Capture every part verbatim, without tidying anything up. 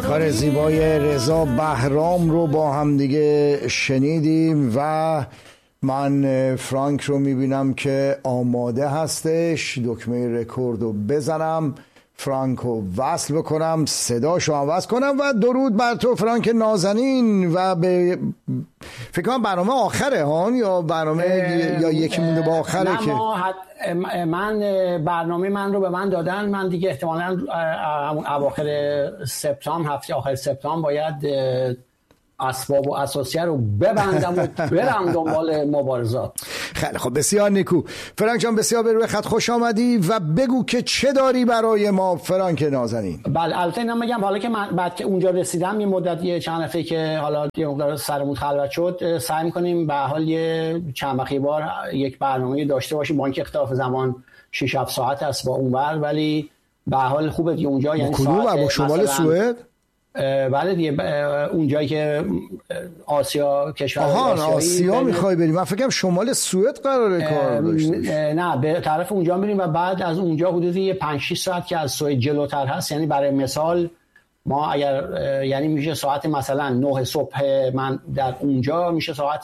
کار زیبای رضا بهرام رو با هم دیگه شنیدیم و من فرانک رو میبینم که آماده هستش. دکمه رکورد رو بزنم، فرانک رو وصل بکنم، صداشو عوض کنم و درود بر تو فرانک نازنین. و به فکر کنم برنامه آخره هان یا برنامه یا یکی مونده با آخره که من برنامه من رو به من دادن، من دیگه احتمالاً اواخر سپتامبر، هفته آخر سپتامبر باید اسباب و اساسیه رو ببندم و برم دنبال مبارزات. خیلی خب، بسیار نیکو فرانک جان، بسیار به روی خط خوش آمدی و بگو که چه داری برای ما فرانک نازنین. بله البته اینم بگم حالا که من بعد که اونجا رسیدم یه مدت یه چند هفته که حالا یه مقدار سرمون خلوت شد، سعی می‌کنیم به حال یه چند وقتی بار یک برنامه داشته باشیم با اینکه اختلاف زمان شش هفت ساعت است با اونور، ولی به حال خوبه دیگه اونجا. یعنی ساعت با شمال سوئد. بله دیگه اونجایی که آسیا کشور آها آسیا میخوای بریم، من فکرم شمال سوئد قراره کار داشته. نه به طرف اونجا میریم و بعد از اونجا حدودی پنج شش ساعت که از سوئد جلوتر هست. یعنی برای مثال ما اگر یعنی میشه ساعت مثلا نه صبح من در اونجا میشه ساعت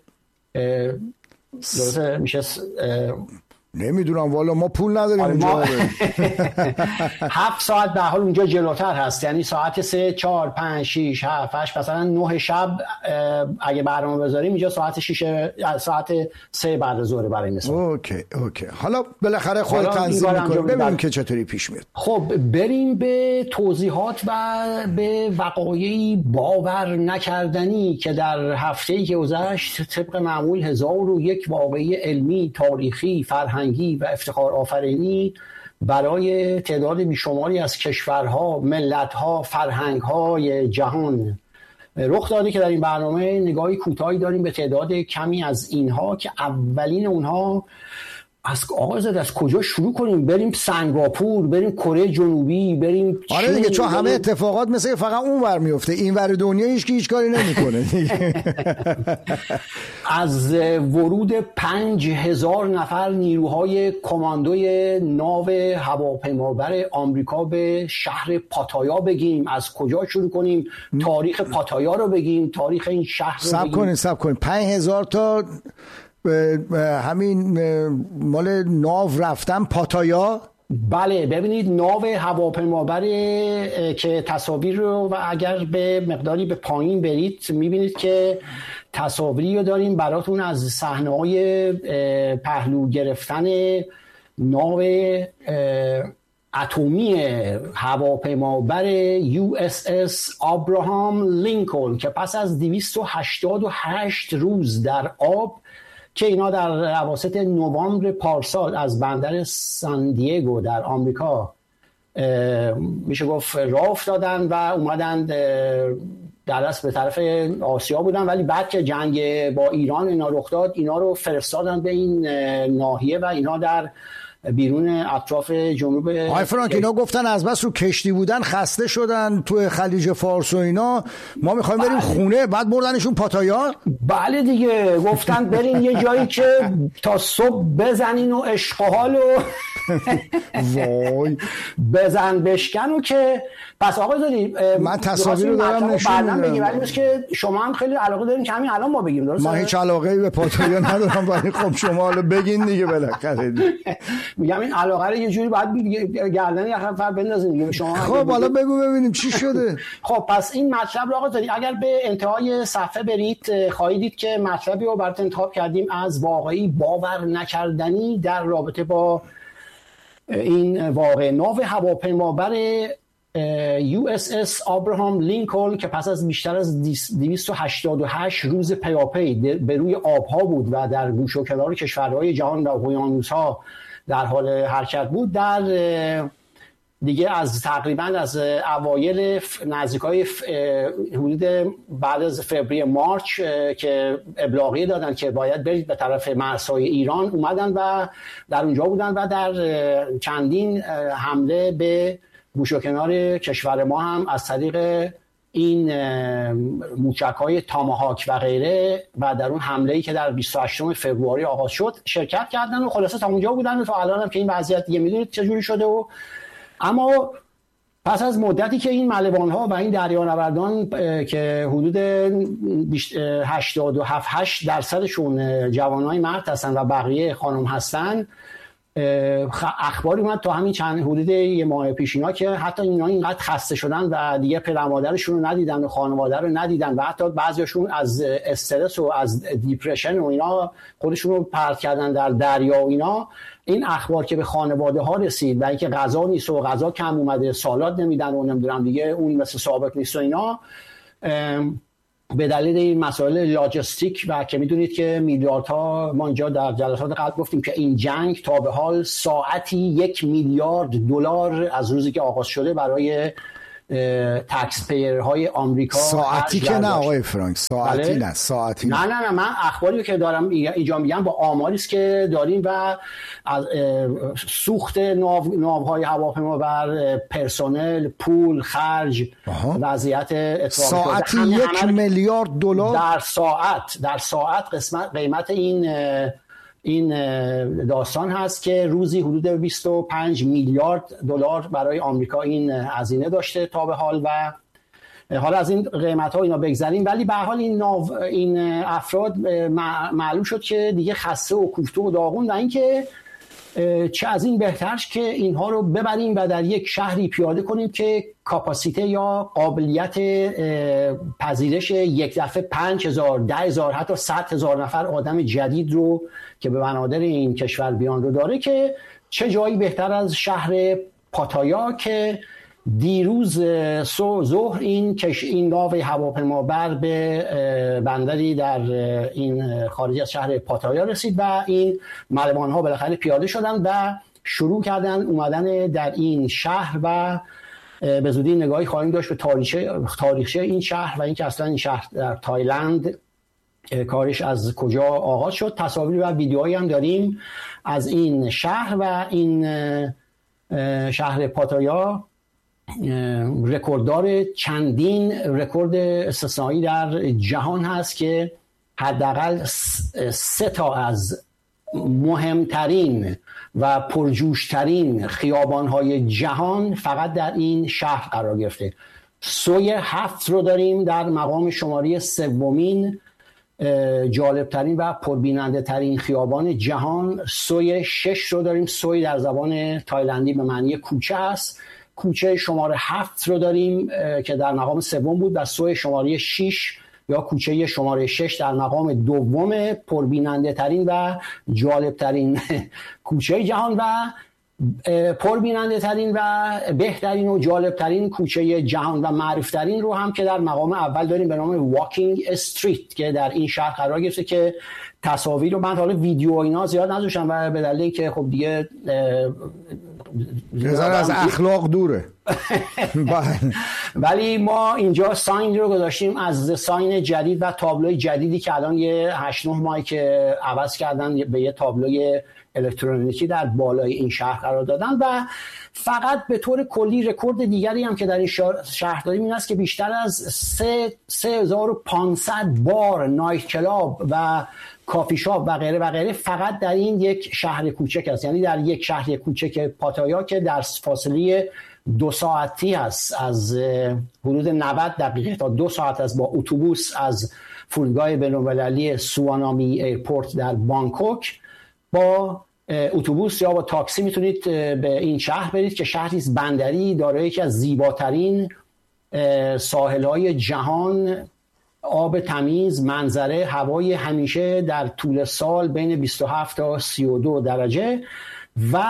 درسته میشه نمیدونم والا، ما پول نداریم اونجا. هفت ساعت به حال اونجا جلوتر هست، یعنی ساعت سه چهار پنج شش هفت هشت مثلا نه شب اگه برنامه بذاریم اینجا ساعت شش ساعت سه بعد ظهر برای مثال. اوکی اوکی حالا بالاخره خود تنظیم می‌کنیم ببینیم که چطوری پیش میاد. خب بریم به توضیحات و به وقایعی باور نکردنی که در هفته‌ای که گذشت طبق معمول هزار و یک واقعه علمی، تاریخی، فرهنگی و افتخار آفرینی برای تعداد بیشماری از کشورها، ملتها، فرهنگهای جهان رخ داده که در این برنامه نگاهی کوتاهی داریم به تعداد کمی از اینها که اولین اونها از آغاز از کجا شروع کنیم؟ بریم سنگاپور، بریم کره جنوبی، بریم آره دیگه، چون همه اتفاقات مثل فقط اون ور میفته، این ور دنیا هیچ کی هیچ کاری نمیکنه. از ورود پنج هزار نفر نیروهای کماندوی ناو هواپیمابر آمریکا به شهر پاتایا بگیم. از کجا شروع کنیم؟ تاریخ پاتایا رو بگیم، تاریخ این شهر رو سب بگیم. کنین سب کنین پنج هزار تا همین مال ناو رفتن پاتایا. بله ببینید ناو هواپیمابر که تصاویر رو و اگر به مقداری به پایین برید میبینید که تصاویری رو داریم براتون از صحنه‌های پهلو گرفتن ناو اتمی هواپیمابر یو اس اس آبراهام لینکلن که پس از دویست و هشتاد و هشت روز در آب که اینا در اواسط نوامبر پارسال از بندر سان دیگو در آمریکا میشه گفت راه افتادن و اومدن در اصل به طرف آسیا بودن، ولی بعد که جنگ با ایران اینا رخ داد اینا رو فرستادن به این ناحیه و اینا در بیرون اطراف جنوب. آی فرانک اینا گفتن از بس رو کشتی بودن خسته شدن تو خلیج فارس و اینا، ما میخوایم بریم خونه، بعد بردنشون پاتایا. بله دیگه گفتن برین یه جایی که تا صبح بزنین و عشق و حال و وای بزن بشکن و که پس آقا داری من تصاویر رو دارم نشون میدم، ولی مثل که شما هم خیلی علاقه دارین که همین الان ما بگیم. درسته؟ من هیچ علاقه‌ای به پاتایا ندارم ولی خب شما حالا بگین دیگه بالاخره. میگم این علاقه رو یه جوری باید گردن یه نفر بندازین دیگه شما. خب حالا بگو ببینیم چی شده. خب پس این مطلب رو آقا داری اگر به انتهای صفحه برید خواهید دید که مطلبی رو برات انتخاب کردیم از واقعی باور نکردنی در رابطه با این واقعه ناو هواپیمابر یو اس اس آبراهام لینکلن که پس از بیشتر از دویست و هشتاد و هشت روز پیاپی به روی آبها بود و در گوش و کنار کشورهای جهان و اقیانوس‌ها در حال حرکت بود، در دیگه از تقریبا از اوایل نزدیکای حدود بعد از فوریه مارچ که ابلاغیه دادن که باید برید به طرف مرزهای ایران، اومدن و در اونجا بودن و در چندین حمله به گوش و کنار کشور ما هم از طریق این موشک‌های تاماهاک و غیره و در اون حمله‌ای که در بیست و هشتم فوریه آغاز شد شرکت کردن و خلاصه تا اونجا بودن و تا الان هم که این وضعیت دیگه میدونید چه جوری شده. و اما پس از مدتی که این ملوان‌ها و این دریانوردان که حدود هشتاد و هفت هشت درصدشون جوانای مرد هستن و بقیه خانم هستن، اخباری اومد تا همین چند حدود یه ماه پیش اینا که حتی اینا اینقدر خسته شدن و دیگه پدر مادرشون رو ندیدن و خانواده رو ندیدن و حتی بعضیشون از استرس و از دیپرشن و اینا خودشون رو پرت کردن در دریا و اینا. این اخبار که به خانواده ها رسید و اینکه غذا نیست و غذا کم اومده، سالاد نمیدن و نمیدونم دیگه اون مثل سابق نیست و اینا، به دلیل این مسائل لاجستیک و که میدونید که میلیاردها، ما اینجا در جلسات قبل گفتیم که این جنگ تا به حال ساعتی یک میلیارد دلار از روزی که آغاز شده برای تکس پیرهای آمریکا ساعتی که نه آقای فرانک، ساعتی بله؟ نه ساعتی نه نه نه من اخباری که دارم اینجا میگم با آماری است که داریم و از سوخت ناو ناوهای هواپیما بر پرسنل، پول، خرج، وضعیت اتفاقی ساعتی یک میلیارد دلار در ساعت در ساعت قسمت قیمت این این داستان هست که روزی حدود بیست و پنج میلیارد دلار برای آمریکا این هزینه داشته تا به حال. و حالا از این قیمت ها اینا بگذاریم، ولی به هر حال این ناو این افراد معلوم شد که دیگه خسته و کوفته و داغون و اینکه چه از این بهترش که اینها رو ببریم و در یک شهری پیاده کنیم که کاپاسیته یا قابلیت پذیرش یک دفعه پنج هزار، ده هزار، حتی صد هزار نفر آدم جدید رو که به بنادر این کشور بیان رو داره، که چه جایی بهتر از شهر پاتایا که دیروز ظهر این کش این ناو هواپیمابر به بندری در این خارج از شهر پاتایا رسید و این ملوان ها بالاخره پیاده شدن و شروع کردن اومدن در این شهر و به زودی نگاهی خواهیم داشت به تاریخچه تاریخچه این شهر و اینکه اصلا این شهر در تایلند کارش از کجا آغاز شد. تصاویر و ویدیوهایی هم داریم از این شهر و این شهر پاتایا رکورددار چندین رکورد استثنایی در جهان هست که حداقل سه تا از مهمترین و پرجوشترین خیابان‌های جهان فقط در این شهر قرار گرفته. سوی هفت رو داریم در مقام شماره سومین جالبترین و پربیننده ترین خیابان جهان. سوی شش رو داریم، سوی در زبان تایلندی به معنی کوچه است. کوچه شماره هفت رو داریم که در مقام سوم بود و سوی شماره شش یا کوچه شماره شش در مقام دوم پربیننده ترین و جالب ترین کوچه جهان و پربیننده ترین و بهترین و جالب ترین کوچه جهان و معروف ترین رو هم که در مقام اول داریم به نام واکینگ استریت که در این شهر قرار گرفته که تصاویر رو من حالا ویدیو اینا زیاد نذاشتم و به دلیل که خب دیگه نظر از اخلاق دوره ولی ما اینجا ساین رو گذاشتیم از ساین جدید و تابلوی جدیدی که الان یه هشت نه ماهی که عوض کردن به یه تابلوی الکترونیکی در بالای این شهر قرار دادن. و فقط به طور کلی رکورد دیگری هم که در این شهر داریم این است که بیشتر از سه هزار و پانصد بار نایت کلاب و کافی شاپ و غیره و غیره فقط در این یک شهر کوچک است، یعنی در یک شهر کوچک پاتایا که در فاصله دو ساعتی هست از حدود نود دقیقه تا دو ساعت است با اتوبوس از فرودگاه بین‌المللی سوانامی ایرپورت در بانکوک. با اتوبوس یا با تاکسی میتونید به این شهر برید که شهری بندری دارای یکی از زیباترین ساحل‌های جهان، آب تمیز، منظره، هوای همیشه در طول سال بین بیست و هفت تا سی و دو درجه و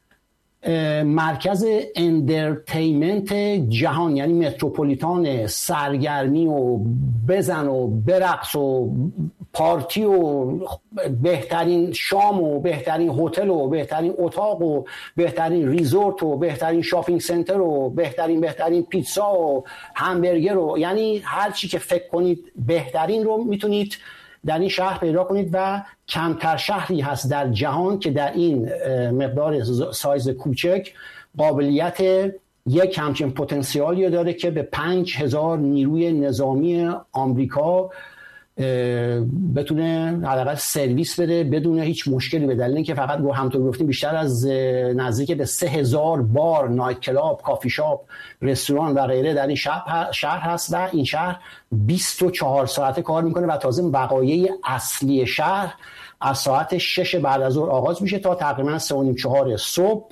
مرکز اندرتینمنت جهان، یعنی متروپولیتان سرگرمی و بزن و برقص و پارتی و بهترین شام و بهترین هتل و بهترین اتاق و بهترین ریزورت و بهترین شاپینگ سنتر و بهترین بهترین پیتزا و همبرگر و یعنی هر چی که فکر کنید بهترین رو میتونید در این شهر پیدا کنید و کمتر شهری هست در جهان که در این مقدار سایز کوچک قابلیت یک همچین پتانسیالی داره که به پنج هزار نیروی نظامی آمریکا بتونه حداقل سرویس بده بدون هیچ مشکلی، به دلیل اینکه فقط گو همونطور گفتیم بیشتر از نزدیک به سه هزار بار، نایت کلاب، کافی شاپ، رستوران و غیره در این شهر شهر هست و این شهر بیست و چهار ساعته کار میکنه و تازه وقایع اصلی شهر از ساعت شش بعد از ظهر آغاز میشه تا تقریبا سه و نیم چهار صبح،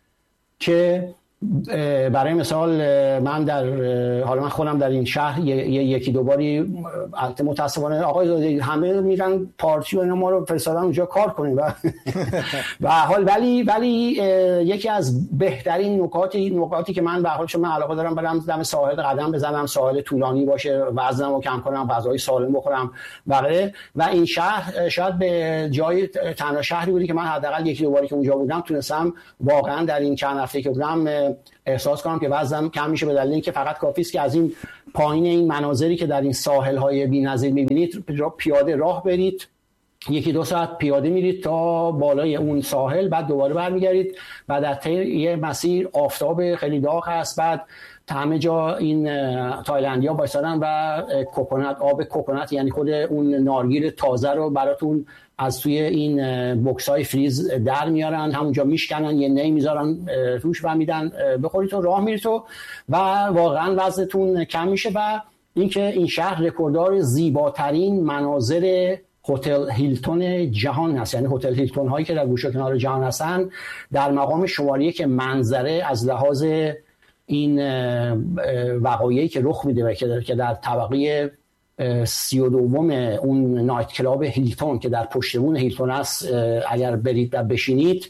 که برای مثال من در حالا من خودم در این شهر یکی دو باری متاسفانه آقای همه میرن پارتی و اینا ما رو فرستادن اونجا کار کنیم و به حال ولی ولی یکی از بهترین نکاتی نکاتی که من به حال چون من علاقه دارم برم دم ساحل قدم بزنم، ساحل طولانی باشه، وزنمو کم کنم، غذای سالم بخورم بقیه، و این شهر شاید به جای تنها شهری بودی که من حداقل یکی دو باری که اونجا بودم تونستم واقعا در این چند هفته که بودم احساس کنم که وزنم کم میشه، به دلیل اینکه فقط کافی است که از این پایین این مناظری که در این ساحل‌های بی‌نظیر می‌بینید پیاده راه برید، یکی دو ساعت پیاده میرید تا بالای اون ساحل، بعد دوباره برمیگردید و در طی یه مسیر آفتاب خیلی داغ هست، بعد همه جا این تایلندی‌ها وایسادن و کوکونات آب کوکونات یعنی خود اون نارگیل تازه رو براتون از توی این بوکس‌های فریز در میارن، همونجا میشکنن، یه نی میذارن روش و میدن بخورید و راه میرید و و واقعا وزنتون کم میشه. و اینکه این شهر رکورددار زیباترین مناظر هتل هیلتون جهان هست، یعنی هتل هیلتون هایی که در گوشه کنار جهان هستن در مقام شماره یک منظره از لحاظ این وقایعی که رخ میده و که در طبقه سی و دوم اون نایت کلاب هیلتون که در پشتمون هیلتون است اگر برید و بشینید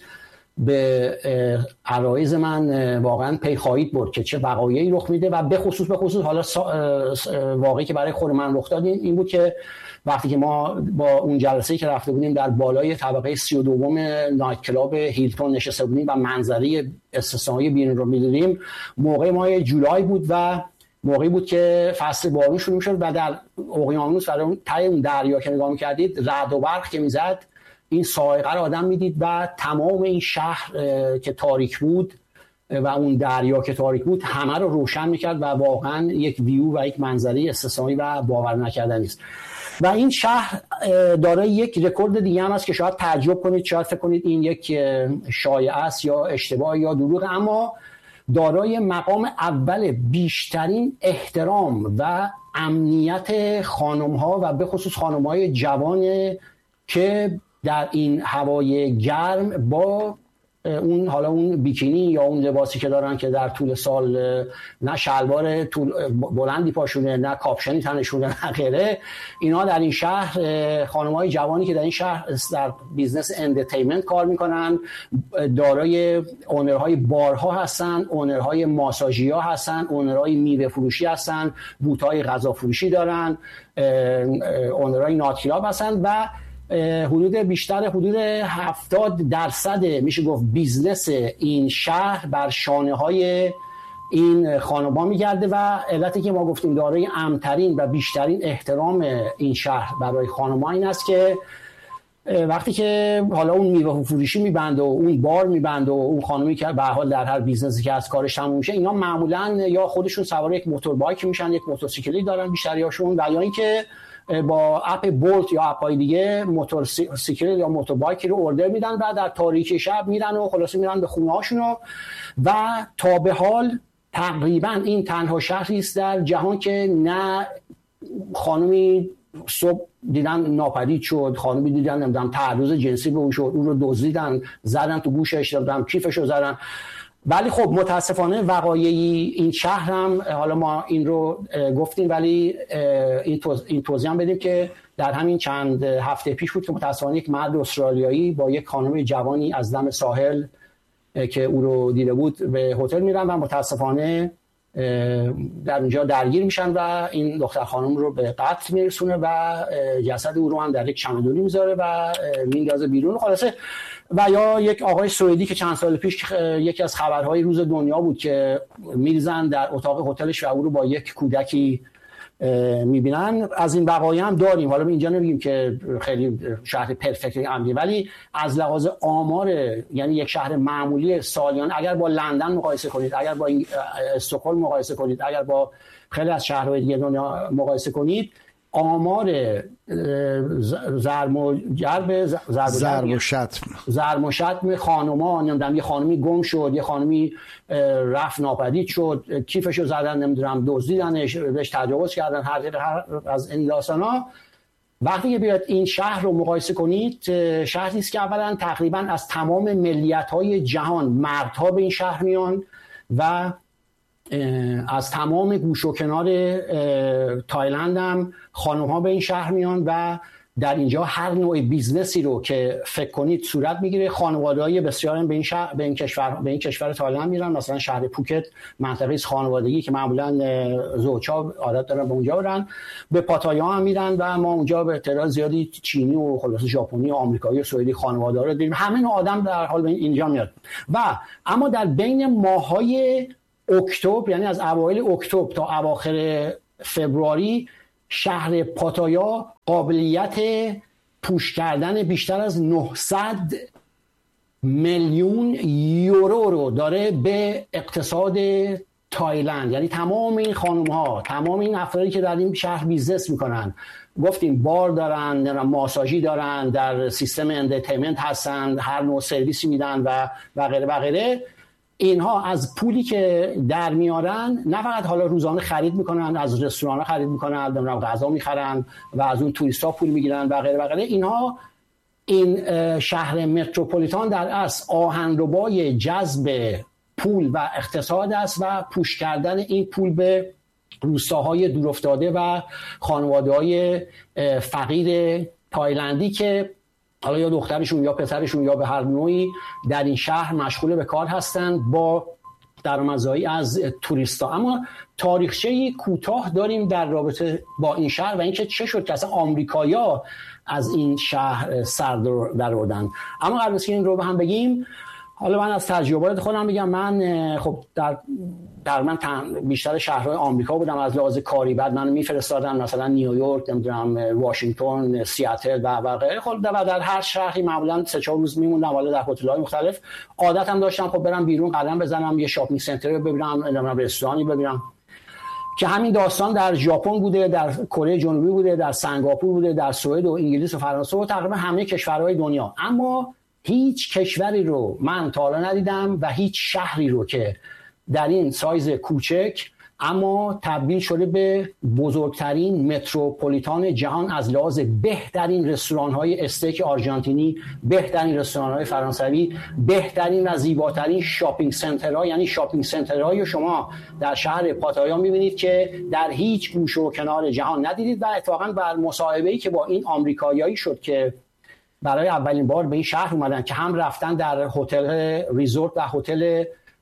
به عرایض من واقعا پی خواهید برد که چه وقایعی رخ میده. و به خصوص به خصوص حالا واقعی که برای خود من رخ داد این بود که وقتی که ما با اون جلسه‌ای که رفته بودیم در بالای طبقه سی و دوم نایت کلاب هیلتون نشسته بودیم و منظره استثنایی بیرون رو می‌دیدیم، موقع ماه جولای بود و موقعی بود که فصل بارون شروع شد و در اقیانوس و اون ته اون دریا که نگاه می‌کردید رعد و برق که میزد این صاعقه رو آدم میدید و تمام این شهر که تاریک بود و اون دریا که تاریک بود همه رو روشن میکرد و واقعا یک ویو و یک منظره استثنایی و باور نکردنی است. و این شهر دارای یک رکورد دیگه هم است که شاید تعجب کنید، شاید فکر کنید این یک شایعه است یا اشتباه یا دروغ، اما دارای مقام اول بیشترین احترام و امنیت خانم‌ها و به خصوص خانم‌های جوان که در این هوای گرم با اون حالا اون بیکینی یا اون لباسی که دارن که در طول سال نه شلوار طول بلندی پاشونه نه کاپشنی تنشونه نه غیره، اینا در این شهر خانم‌های جوانی که در این شهر در بیزنس انترتینمنت کار میکنن، دارای اونرهای بارها هستن، اونرهای ماساژیا هستن، اونرهای میوه فروشی هستن، بوت‌های غذا فروشی دارن، اونرهای نایت کلاب هستن و حدود بیشتر حدود هفتاد درصد میشه گفت بیزنس این شهر بر شانه های این خانم‌ها میگرده و علتی که ما گفتیم دارای امن‌ترین و بیشترین احترام این شهر برای خانم‌ها این است که وقتی که حالا اون میوه فروشی میبنده و اون بار میبنده و اون خانمی که به هر حال در هر بیزنسی که از کارش تموم میشه، اینا معمولا یا خودشون سوار یک موتور بایک میشن، یک موتورسیکلی دارن بیشتریاشون، و یا اینکه با اپ بولت یا اپ‌های دیگه موتورسیکل یا موتوربایکی رو اوردر میدن و در تاریکی شب میرن و خلاصه میرن به خونه هاشون. و تا به حال تقریبا این تنها شهری است در جهان که نه خانمی صبح دیدن ناپدید شد، خانمی دیدن نمیدونم تعرض جنسی به اون شد، اون رو دزدیدن، زدن تو گوشش، دادن کیفشو زدن. ولی خب متاسفانه وقایعی این شهر هم حالا ما این رو گفتیم، ولی این این توضیح هم بدیم که در همین چند هفته پیش بود که متاسفانه یک مرد استرالیایی با یک خانم جوانی از دم ساحل که او رو دیده بود به هتل میرن و متاسفانه در اونجا درگیر میشن و این دختر خانم رو به قتل میرسونه و جسد او رو هم در یک چمدونی میذاره و میندازه بیرون خلاصه. و یا یک آقای سوئدی که چند سال پیش یکی از خبرهای روز دنیا بود که میریزن در اتاق هتلش و او رو با یک کودکی میبینن. از این وقایع هم داریم، حالا اینجا نمیگیم که خیلی شهر پرفکت امنی، ولی از لحاظ آمار یعنی یک شهر معمولی سالیان اگر با لندن مقایسه کنید، اگر با استکهلم مقایسه کنید، اگر با خیلی از شهرهای دیگه دنیا مقایسه کنید، آمار ضرب و جرب ضرب و شتم ضرب و شتم خانوما، نمیدونم یه خانمی گم شد، یه خانمی رفت ناپدید شد، کیفشو زدن، نمیدونم دزدیدنش، بهش تجاوز کردن، هر هر از این داستانا. وقتی که بیاد این شهر رو مقایسه کنید، شهری است که اولا تقریبا از تمام ملیت‌های جهان مردها به این شهر میان و از تمام گوش و کنار تایلند هم خانم‌ها به این شهر میان و در اینجا هر نوع بیزنسی رو که فکر کنید صورت میگیره. خانواده‌های بسیار به این شهر، به این کشور به این کشور تایلند میرن. مثلا شهر پوکت منطقه خانوادگی که معمولا زوج‌ها عادت دارن به اونجا برن. به پاتایا هم میرن و ما اونجا به تعداد زیادی چینی و خلاص ژاپنی و آمریکایی و سوئدی خانواده رو دیدیم. همه نوع آدم در حال اینجا میاد. و اما در بین ماه‌های اکتبر، یعنی از اوایل اکتبر تا اواخر فبروری، شهر پاتایا قابلیت پوش کردن بیشتر از نهصد میلیون یورو رو داره به اقتصاد تایلند. یعنی تمام این خانم ها، تمام این افرادی که در این شهر بیزنس میکنن، گفتیم بار دارن، ماساژی دارن، در سیستم انترتینمنت هستن، هر نوع سرویسی میدن و و غیره و غیره، اینها از پولی که در میارن نه فقط حالا روزانه خرید میکنن، از رستوران خرید میکنن، غذا میخرن و از اون توریستا پول میگیرن و غیره و غیره. اینها این شهر متروپولیتان در اصل آهنربای جذب پول و اقتصاد است و پوش کردن این پول به روستاهای دورافتاده و خانواده‌های فقیر تایلندی که حالا یا دخترشون یا پسرشون یا به هر نوعی در این شهر مشغول به کار هستند با درآمدزایی از توریستا. اما تاریخچه‌ای کوتاه داریم در رابطه با این شهر و اینکه چه شد که اصلا آمریکایی‌ها از این شهر سر در آوردن. اما قبل از این رو به هم بگیم، حالا من از تجربیات خودم بگم. من خب در در من بیشتر شهرهای آمریکا بودم از لحاظ کاری. بعد من میفرستادم مثلا نیویورک، نمیدونم واشنگتن، سیاتل و و غیره. خب و در هر شهری معمولا سه چهار روز میموندم، حالا در هتل‌های مختلف. عادتم داشتم خب برم بیرون قدم بزنم، یه شاپینگ سنتر رو ببینم، نمیدونم رستورانی ببینم. که همین داستان در ژاپن بوده، در کره جنوبی بوده، در سنگاپور بوده، در سوئد و انگلیس و فرانسه و تقریبا همه کشورهای دنیا. اما هیچ کشوری رو من تا حالا ندیدم و هیچ شهری رو که در این سایز کوچک اما تبدیل شده به بزرگترین متروپولیتان جهان از لحاظ بهترین رستوران‌های استیک آرژانتینی، بهترین رستوران‌های فرانسوی، بهترین و زیباترین شاپینگ سنترها. یعنی شاپینگ سنترهایی شما در شهر پاتایا می‌بینید که در هیچ گوشه و کنار جهان ندیدید. و اتفاقاً بر مصاحبه‌ای که با این آمریکایی‌ها شد که برای اولین بار به این شهر اومدن، که هم رفتن در هتل ریزورت و هتل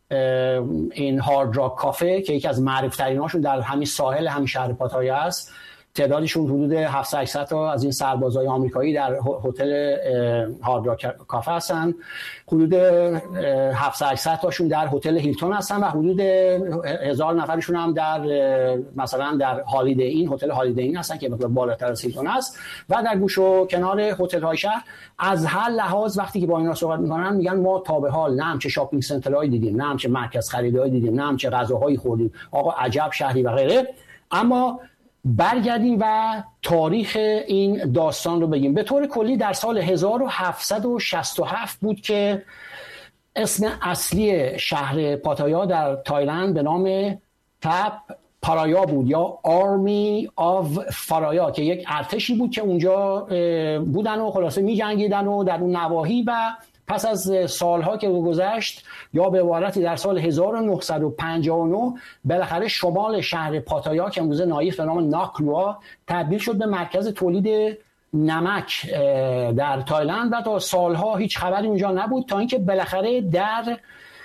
این هارد راک کافه که یکی از معروف تریناشون در همین ساحل همین شهر پاتایا است، تعدادشون حدود هفتصد هشتصد تا از این سربازای آمریکایی در هتل هارد راک کافه هستن، حدود هفتصد هشتصد تاشون در هتل هیلتون هستن و حدود هزار نفرشون هم در مثلا در هالیدی این هتل هالیدی این هستن که مقدار بالاتر از هیلتون است. و در گوش و کنار هتل های شهر از هر لحاظ وقتی که با اینا صحبت میکنن میگن ما تا به حال نه همچه شاپینگ سنترهایی دیدیم، نه همچه مرکز خریدهایی دیدیم، نه همچه غذاهایی خوردیم، آقا عجب شهری و غیره. اما برگردیم و تاریخ این داستان رو بگیم. به طور کلی در سال هزار و هفتصد و شصت و هفت بود که اسم اصلی شهر پاتایا در تایلند به نام تپ پارایا بود یا آرمی آف فارایا، که یک ارتشی بود که اونجا بودن و خلاصه می جنگیدن و در اون نواحی. و پس از سالها که گذشت، یا به عبارتی در سال هزار و نهصد و پنجاه و نه بالاخره شمال شهر پاتایا که امروزه نایف به نام ناکلوا تبدیل شد به مرکز تولید نمک در تایلند. و تا سالها هیچ خبری اونجا نبود تا اینکه بالاخره در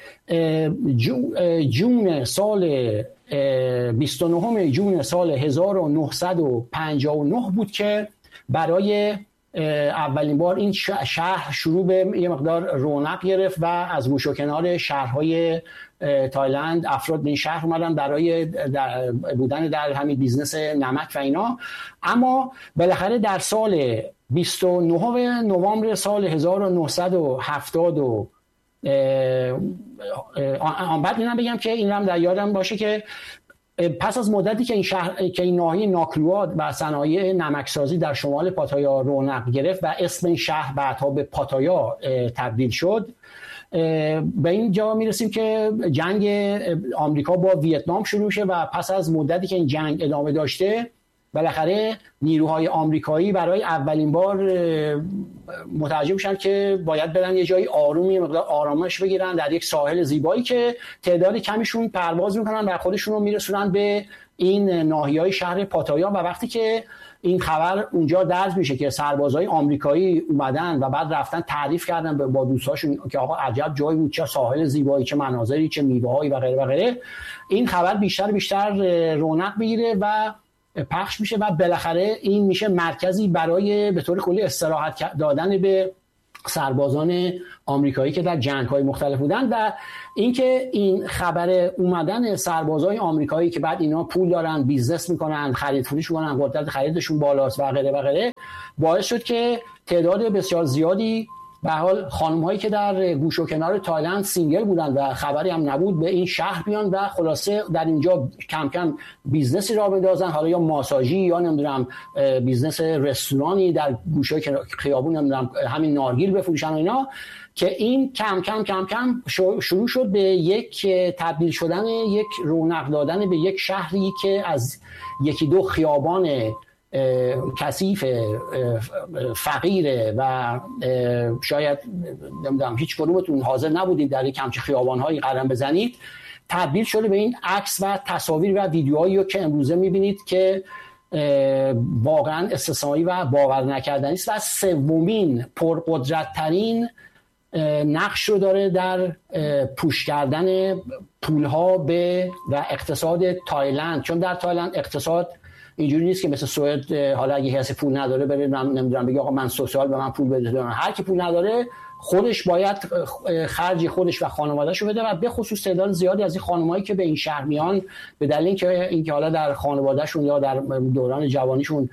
جون سال بیست و نهم جون سال هزار و نهصد و پنجاه و نه بود که برای اولین بار این شهر شروع به یه مقدار رونق گرفت و از گوش و کنار شهرهای تایلند افراد به این شهر اومدن برای در بودن در همین بیزنس نمک و اینا. اما بالاخره در سال بیست و نهم نوامبر سال هزار و نهصد و هفتاد و آن بعد اینم بگم که این هم در یادم باشه که پس از مدتی که این شهر که این ناحیه ناکلواد و صنایع نمکسازی در شمال پاتایا رونق گرفت و اسم این شهر بعدها به پاتایا تبدیل شد، به این جا میرسیم که جنگ آمریکا با ویتنام شروع شه و پس از مدتی که این جنگ ادامه داشته بالاخره نیروهای آمریکایی برای اولین بار متوجه میشن که باید برن یه جایی آرومی مقدار آرامش بگیرن در یک ساحل زیبایی که تعداد کمیشون پرواز میکنن و خودشون رو میرسونن به این ناحیه‌های شهر پاتایا. و وقتی که این خبر اونجا درج میشه که سربازای آمریکایی اومدن و بعد رفتن تعریف کردن با دوستاشون که آقا عجب جایی بود، چه ساحل زیبایی، چه مناظری، چه میوه‌هایی و غیره و غیره، این خبر بیشتر بیشتر رونق بگیره و پخش میشه و بالاخره این میشه مرکزی برای به طور کلی استراحت دادن به سربازان آمریکایی که در جنگ‌های مختلف بودن. و اینکه این خبر اومدن سربازای آمریکایی که بعد اینا پول دارن، بیزنس میکنن، خرید فروش میکنن، قدرت خریدشون بالاست و غیره و غیره، باعث شد که تعداد بسیار زیادی به حال خانم‌هایی که در گوش و کنار تایلند سینگل بودن و خبری هم نبود به این شهر بیان و خلاصه در اینجا کم کم بیزنسی را بندازن، حالا یا ماساژی یا نمیدونم بیزنس رستورانی در گوشه خیابون، نمیدونم همین نارگیل بفروشن و اینا، که این کم کم کم کم شروع شد به یک تبدیل شدن، یک رونق دادن به یک شهری که از یکی دو خیابان کثیف فقیره و شاید نمیدونم هیچ کدومتون حاضر نبودید در یک همچین خیابان‌هایی قدم بزنید، تبدیل شده به این عکس و تصاویر و ویدیوهایی که امروزه می‌بینید که واقعا استثنایی و باور نکردنی است و سومین پرقدرت‌ترین نقش رو داره در پوش کردن پول‌ها به و اقتصاد تایلند. چون در تایلند اقتصاد اینجوری نیست که مثل سوئد حالا اگه کسی پول نداره بره نمیدونم بگه آقا من سوسیال به من پول بده. هر کی پول نداره خودش باید خرج خودش و خانواده‌شو بده و به خصوص تعداد زیادی از این خانمایی که به این شهر میان به دلیل اینکه اینکه حالا در خانواده‌شون یا در دوران جوانیشون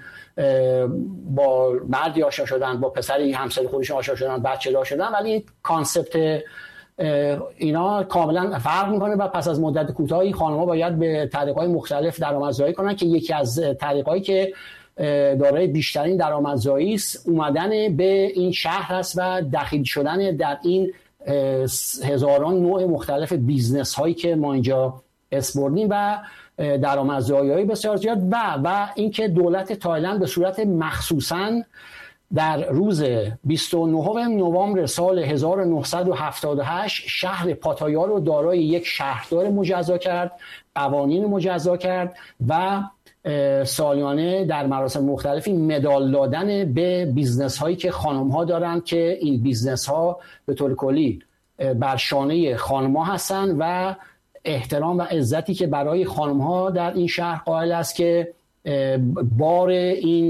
با مردی آشنا شدن، با پسری همسر خودشون آشنا شدن، بچه دار شدن، ولی کانسپت اینا کاملا فرق میکنه و پس از مدت کوتاهی خانم‌ها باید به طریق‌های مختلف درآمدزایی کنن که یکی از طریق‌هایی که دارای بیشترین درآمدزایی است اومدن به این شهر است و دخیل شدن در این هزاران نوع مختلف بیزنس هایی که ما اینجا اسپردیم و درآمدزایی‌های بسیار زیاد و و اینکه دولت تایلند به صورت مخصوصاً در روز بیست و نهم نوامبر سال هزار و نهصد و هفتاد و هشت شهر پاتایا رو دارای یک شهردار مجزا کرد، قوانین مجزا کرد و سالیانه در مراسم مختلفی مدال دادن به بیزنس هایی که خانم ها دارن که این بیزنس ها به طور کلی بر شانه خانم ها هستن و احترام و عزتی که برای خانم ها در این شهر قائل است که بار این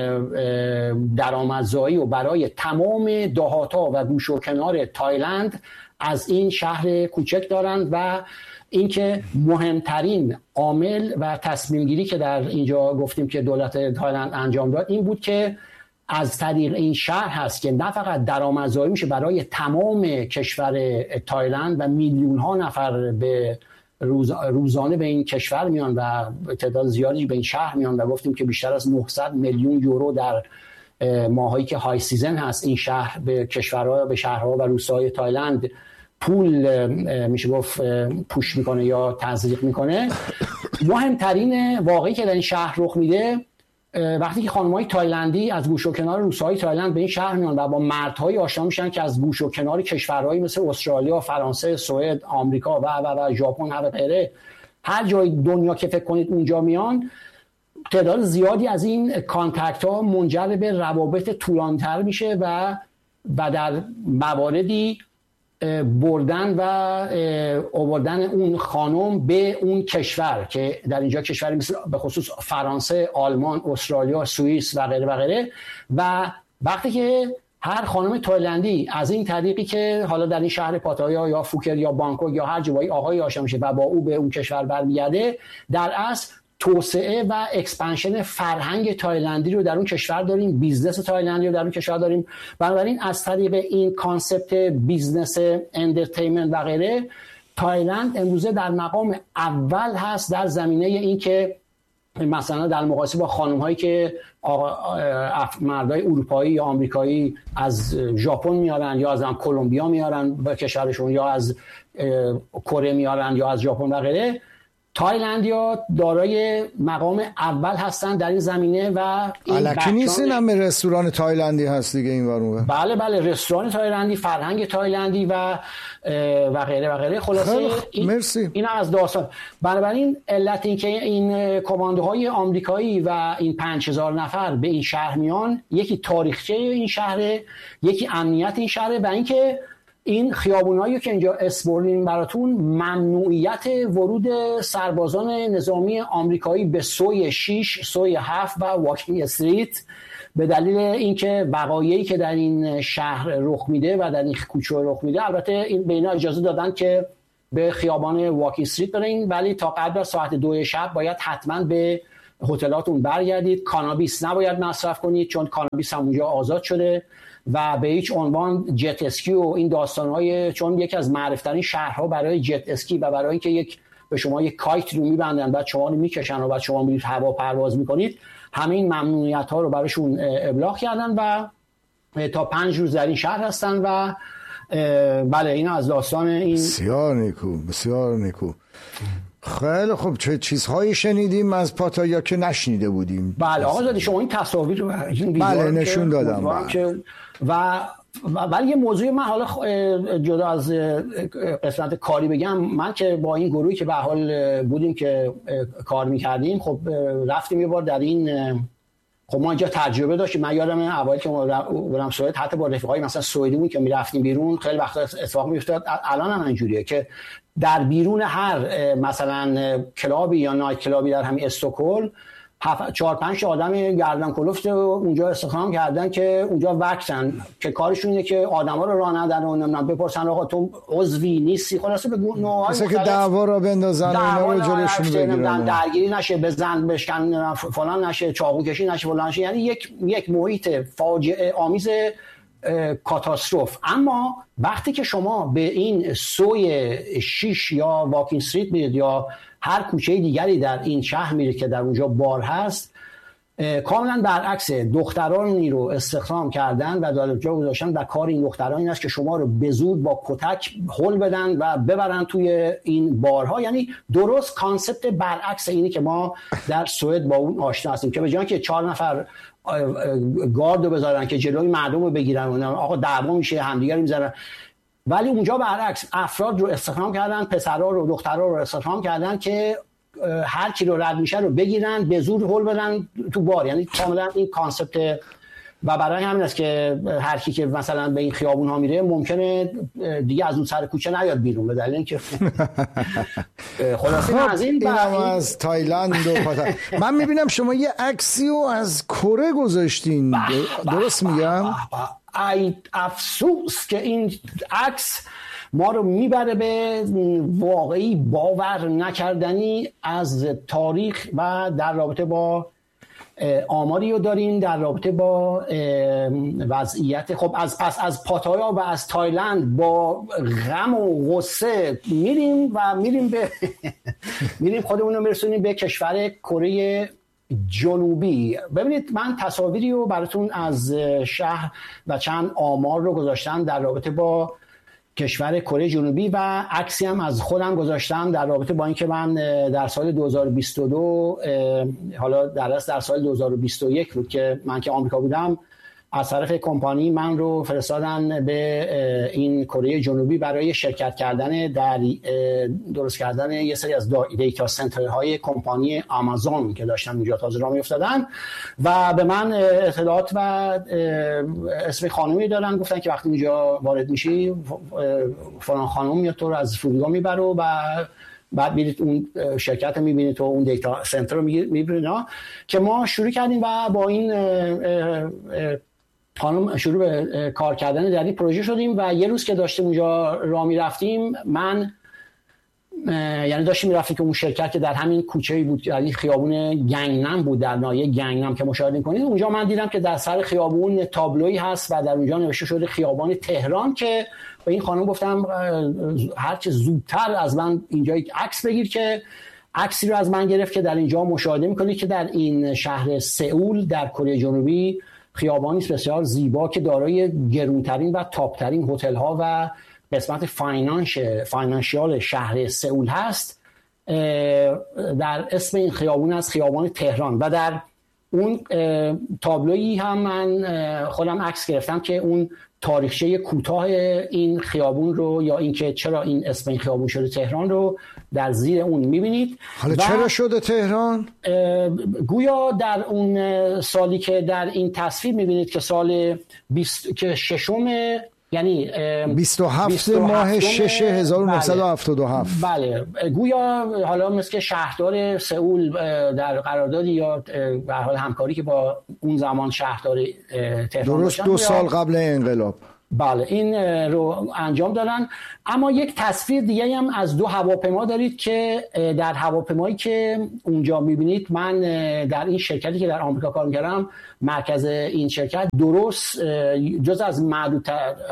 درآمدزایی و برای تمام دهات‌ها و گوش و کنار تایلند از این شهر کوچک دارند و اینکه مهمترین عامل و تصمیم گیری که در اینجا گفتیم که دولت تایلند انجام داد این بود که از طریق این شهر هست که نه فقط درآمدزایی میشه برای تمام کشور تایلند و میلیون ها نفر به روز روزانه به این کشور میان و تعداد زیادی به این شهر میان و گفتیم که بیشتر از نهصد میلیون یورو در ماهایی که های سیزن هست این شهر به کشورها، به شهرها و روستاهای تایلند پول میشه گفت پوش میکنه یا تزریق میکنه. مهمترین واقعی که در این شهر رخ میده وقتی که خانم‌های تایلندی از گوش و کنار روستاهای تایلند به این شهر میان و با مردهای آشنا میشن که از گوش و کنار کشورهایی مثل استرالیا، فرانسه، سوئد، آمریکا و و و ژاپن و غیره، هر جای دنیا که فکر کنید اونجا میان، تعداد زیادی از این کانتکت ها منجر به روابط طولانی‌تر میشه و و در مواردی بردن و آوردن اون خانم به اون کشور که در اینجا کشوری مثل به خصوص فرانسه، آلمان، استرالیا، سوئیس و غیره و غیره و وقتی که هر خانم تایلندی از این طریقی که حالا در این شهر پاتایا یا فوکت یا بانکوک یا هر جایی آقای آشنا میشه و با او به اون کشور برمیگرده، در اصل توسعه و اکسپنشن فرهنگ تایلندی رو در اون کشور داریم، بیزنس تایلندی رو در اون کشور داریم. بنابراین از طریق این کانسپت بیزنس، انترتینمنت و غیره تایلند امروزه در مقام اول هست در زمینه این که مثلا در مقایسه با خانم هایی که مردای اروپایی یا آمریکایی از ژاپن میارن یا از کلمبیا میارن به کشورشون یا از کره میارن یا از ژاپن و غیره، تایلندیا دارای مقام اول هستن در این زمینه و الکی نیست این هم رستوران تایلندی هست دیگه این ورونه. بله بله رستوران تایلندی، فرهنگ تایلندی و و غیره و غیره. خلاصه این مرسی. این از داستان. بنابراین علت این که این کماندوهای آمریکایی و این پنج هزار نفر به این شهر میان، یکی تاریخچه این شهره، یکی امنیت این شهره و اینکه این خیابونایی که اینجا اسپوردیم براتون ممنوعیت ورود سربازان نظامی آمریکایی به سوی شش، سوی هفت و واکینگ استریت به دلیل اینکه وقایعی که در این شهر رخ میده و در این کوچه رخ میده، البته این به اینا اجازه دادن که به خیابان واکینگ استریت برین، ولی تا قبل از ساعت دو شب باید حتما به هتلاتون برگردید. کانابیس نباید مصرف کنید چون کانابیس هم اونجا آزاد شده و به هیچ عنوان جت اسکی و این داستان‌های، چون یکی از معروف‌ترین شهرها برای جت اسکی و برای اینکه یک به شما یک کایت رو می‌بندن بعد شما رو می‌کشن و بعد شما میرید هوا پرواز می‌کنید، همین ممنوعیت‌ها رو براشون ابلاغ کردن و تا پنج روز در این شهر هستن و بله این از داستان این. بسیار نیکو بسیار نیکو. خیلی خوب. چه چیزهایی شنیدیم از پاتایا که نشنیده بودیم؟ بله آقا زادی شما این تصاویر رو بله نشون دادم و ولی یه موضوع من حالا جدا از قسمت کاری بگم، من که با این گروهی که به حال بودیم که کار میکردیم، خب رفتیم یه بار در این، خب ما اینجا تجربه داشتیم. من یادم اوایل که برم سوئد حتی با رفیقای مثلا سوئدیمون که میرفتیم بیرون خیلی وقتا اتفاق میافتاد، الان هم اینجوریه که در بیرون هر مثلا کلابی یا نایت کلابی در همین استکهلم چهار پنج آدم گردن کلفت اونجا استخدام کردن که اونجا وقتن که کارشون اینه که آدما رو راه ندن و نمیدونم بپرسن آقا تو عضوی نیستی، خلاصه به نوعای مثلا که دعوا را بندازن و اینا رو جلوشون بگیرن، درگیری نشه، بزن بشکن فلان نشه، چاقو کشی نشه فلان نشه، یعنی یک یک محیط فاجعه آمیز کاتاستروف. اما وقتی که شما به این سوی شیش یا واکینگ استریت میرید یا هر کوچه دیگری در این شهر میرید که در اونجا بار هست، کاملا برعکس، دخترانی رو استخدام کردن و در جا گذاشتن و کار این دختران این است که شما رو به زور با کتک هل بدن و ببرن توی این بارها. یعنی درست کانسپت برعکس اینی که ما در سوئد با اون آشنا هستیم که به جای اینکه چهار نفر گاردو بذارن که جلوی مردم رو بگیرن و آقا دعوا میشه همدیگه رو میذارن، ولی اونجا برعکس افراد رو استخدام کردن، پسرا رو دخترا رو استخدام کردن که هر کی رو رد میشه رو بگیرن به زور هول بدن تو بار. یعنی کاملا این کانسپت و برای همین است که هر کی که مثلا به این خیابون ها میره ممکنه دیگه از اون سر کوچه نیاد بیرون به دلیل اینکه خلاصه از این اینم از تایلند و پاتایا. من میبینم شما یه عکسی رو از کره گذاشتین، درست میگم؟ ای افسوس که این عکس ما رو میبره به واقعی باور نکردنی از تاریخ و در رابطه با آماری رو داریم در رابطه با وضعیت. خب از پس از پاتایا و از تایلند با غم و غصه میریم و میریم به میریم خودمون رو میرسونیم به کشور کره جنوبی. ببینید من تصاویری رو براتون از شهر و چند آمار رو گذاشتم در رابطه با کشور کره جنوبی و عکسی هم از خودم گذاشتم در رابطه با اینکه من در سال دو هزار و بیست و دو، حالا در اصل در سال دو هزار و بیست و یک بود که من که آمریکا بودم، از طرف کمپانی من رو فرستادن به این کره جنوبی برای شرکت کردن در درست کردن یه سری از دیتا سنترهای کمپانی آمازون که داشتن اینجا تازه راه میافتادن و به من اطلاعات و اسم خانومی دادن، گفتن که وقتی اینجا وارد میشی فلان خانم میاد تو رو از فرودگاه میبره و بعد میرید اون شرکت رو میبینید و اون دیتا سنتر رو میبینید. که ما شروع کردیم و با این خانم شروع به کار کردن در این پروژه شدیم و یه روز که داشتیم اونجا راه میرفتیم، من یعنی داشتیم میرفتیم که اون شرکت که در همین کوچه‌ای بود، در این خیابون گنگنم بود، در ناحیه گنگنم که مشاهده می‌کنید، اونجا من دیدم که در سر خیابون تابلویی هست و در اونجا نوشته شده خیابان تهران، که به این خانم گفتم هر چه زودتر از من اینجا یک عکس بگیر، که عکسی رو از من گرفت که در اینجا مشاهده می‌کنید که در این شهر سئول در کره جنوبی خیابانی است بسیار زیبا که دارای گرونترین و تاپترین هتل‌ها و قسمت فاینانش فاینانشیال شهر سئول هست. در اسم این خیابون از خیابان تهران، و در اون تابلویی هم من خودم عکس گرفتم که اون تاریخچه کوتاه این خیابون رو، یا اینکه چرا این اسم این خیابون شده تهران رو در زیر اون می‌بینید. حالا چرا شده تهران؟ گویا در اون سالی که در این تصویر می‌بینید که سال بیست که ششم، یعنی بیست و هفت ماه شش هزار و نهصد و هفتاد و هفت. بله، گویا حالا مثل که شهردار سئول در قراردادی یا به هر حال همکاری که با اون زمان شهردار تهران درست دو سال قبل انقلاب، بله، این رو انجام دادن. اما یک تصویر دیگه هم از دو هواپیما دارید که در هواپیمایی که اونجا میبینید، من در این شرکتی که در آمریکا کار میکردم، مرکز این شرکت درست جز از معدود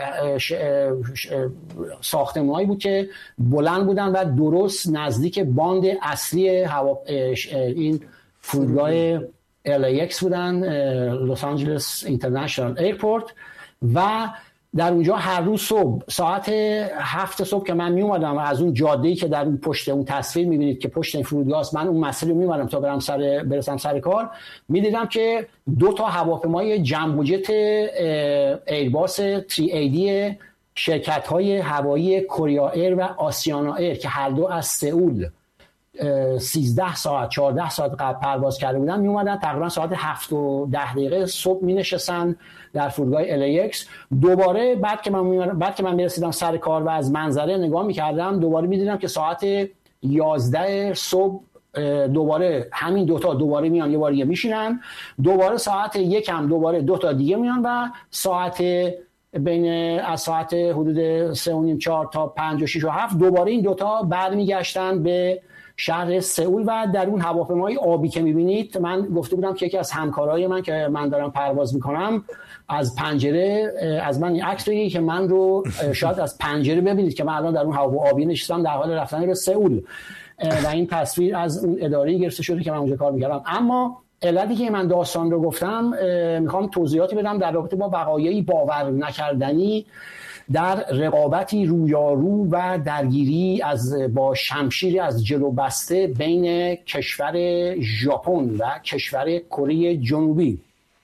ساختمان‌هایی بود که بلند بودن و درست نزدیک باند اصلی هوا این فرودگاه ال ای اکس بودن، لس آنجلس اینترنشنال ایرپورت. و در اونجا هر روز صبح ساعت هفت صبح که من می اومدم از اون جاده‌ای که در اون پشت اون تصویر می‌بینید که پشت این فرودگاه است، من اون مسیر رو می اومدم تا برم سر برسم سر کار، می‌دیدم که دو تا هواپیمای جمبو جت ایرباس تری ایدی شرکت‌های هوایی کوریا ایر و آسیانا ایر که هر دو از سئول سیزده ساعت چهارده ساعت قبل پرواز کرده بودن، می اومدن تقریبا ساعت هفت و ده دقیقه صبح می نشستن در فرودگاه ال ای اکس. دوباره بعد که من بعد که من میرسیدم سر کار و از منظره نگاه میکردم، دوباره میدیدم که ساعت یازده صبح دوباره همین دوتا دوباره میان یه بار دیگه میشینن، دوباره ساعت یکم دوباره دوتا دیگه میان و ساعت بین از ساعت حدود سه و نیم چهار تا پنج و شش و هفت دوباره این دوتا برمیگشتن به شهر سئول. و در اون هواپیمای آبی که میبینید، من گفته بودم که یکی از همکارای من که من دارم پرواز میکنم از پنجره از من این عکس بگیره که من رو شاید از پنجره ببینید که من الان در اون هواپیمای آبی نشستم در حال رفتن به سئول، و این تصویر از اون اداره گرفته شده که من اونجا کار میکردم. اما علتی که من داستان رو گفتم، میخوام توضیحاتی بدم در رابطه با وقایعی باور نکردنی در رقابتی رویارو و درگیری از با شمشیری از جلو بسته بین کشور ژاپن و کشور کره جنوبی.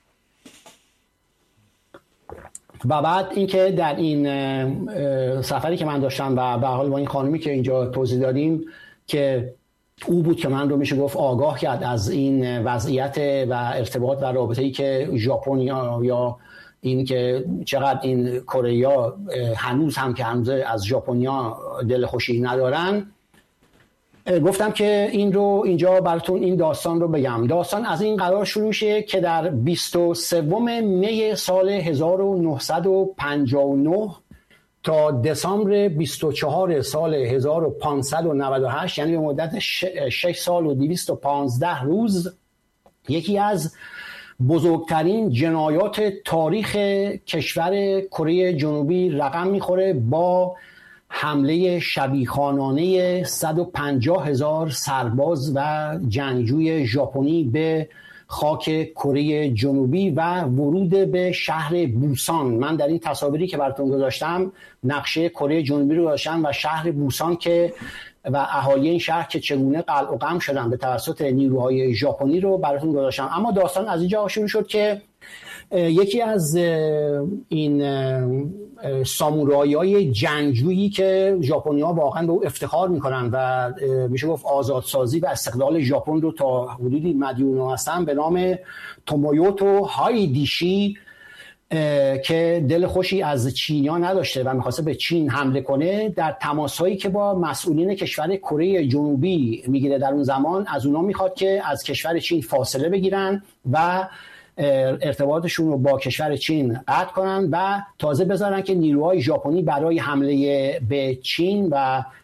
و بعد اینکه در این سفری که من داشتم و به حال با این خانمی که اینجا توضیح دادیم که او بود که من رو میشه گفت آگاه کرد از این وضعیت و ارتباط و رابطه‌ای که ژاپن یا این که چقدر این کره‌ها هنوز هم که هنوز از ژاپنیا دل خوشی ندارن، گفتم که این رو اینجا براتون این داستان رو بگم. داستان از این قرار شروع میشه که در بیست و سوم می سال هزار و نهصد و پنجاه و نه تا دسامبر بیست و چهارم سال هزار و پانصد و نود و هشت، یعنی به مدت شش سال و دویست و پانزده روز، یکی از بزرگترین جنایات تاریخ کشور کره جنوبی رقم میخوره با حمله شبیخانانه صد و پنجاه هزار سرباز و جنگجوی ژاپنی به خاک کره جنوبی و ورود به شهر بوسان. من در این تصاویری که براتون گذاشتم نقشه کره جنوبی رو گذاشتم و شهر بوسان که و اهالی این شهر که چگونه قلع و قم شدن به توسط نیروهای ژاپنی رو براتون گذاشتم. اما داستان از اینجا شروع شد که یکی از این سامورایی‌های جنگجویی که ژاپنی‌ها واقعا به او افتخار می‌کنن و میشه گفت آزادسازی و استقلال ژاپن رو تا حدودی مدیون هستن، به نام تومویوتو هایدیشی که دل خوشی از چینیا نداشته و می‌خواسته به چین حمله کنه، در تماس‌هایی که با مسئولین کشور کره جنوبی میگیره در اون زمان، از اونا میخواد که از کشور چین فاصله بگیرن و ارتباطشون رو با کشور چین قطع کنن و تازه بذارن که نیروهای ژاپنی برای حمله به چین و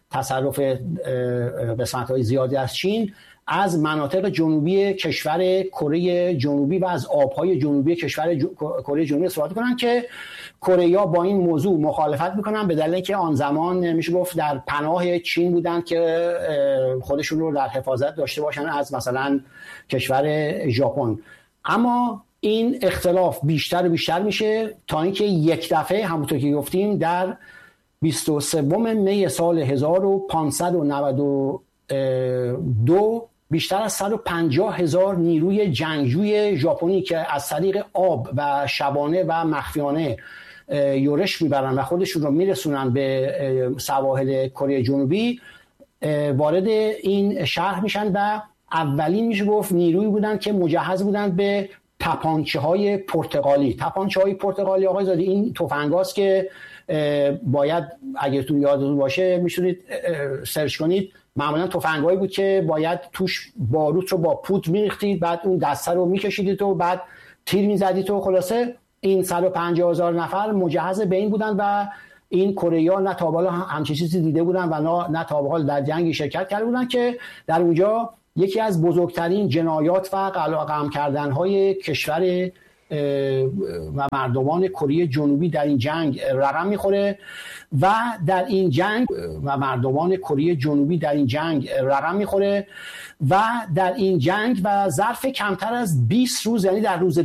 تصرف قسمت‌های زیادی از چین از مناطق جنوبی کشور کره جنوبی و از آبهای جنوبی کشور کره جنوبی استفاده کنن که کره‌ها با این موضوع مخالفت میکنن به دلیل اینکه آن زمان میشه گفت در پناه چین بودن که خودشون رو در حفاظت داشته باشن از مثلا کشور ژاپن. اما این اختلاف بیشتر و بیشتر میشه تا اینکه یک دفعه همونطور که گفتیم در بیست و سوم می سال هزار و پانصد و نود و دو بیشتر از صد و پنجاه هزار نیروی جنگجوی ژاپنی که از طریق آب و شبانه و مخفیانه یورش میبرن و خودشون رو میرسونن به سواحل کره جنوبی وارد این شهر میشن و اولین میشه گفت نیروی بودن که مجهز بودن به تپانچه های پرتغالی. تپانچه های پرتغالی آقای زادی این تفنگاست که باید اگر تو یادتون باشه میشونید سرچ کنید، معمولا تفنگایی بود که باید توش باروت رو با پود میریختید، بعد اون دسته رو میکشیدید و بعد تیر میزدید و خلاصه این صد و پنجاه هزار نفر مجهز به این بودن و این کره‌ها نه تا حالا همچین چیزی دیده بودن و نه نه تا حالا در جنگی شرکت کرده بودن که در اونجا یکی از بزرگترین جنایات و قلقم کردن‌های کشور و مردمان کره جنوبی در این جنگ رقم میخوره و در این جنگ و مردمان کره جنوبی در این جنگ رقم میخوره و در این جنگ و ظرف کمتر از بیست روز، یعنی در روز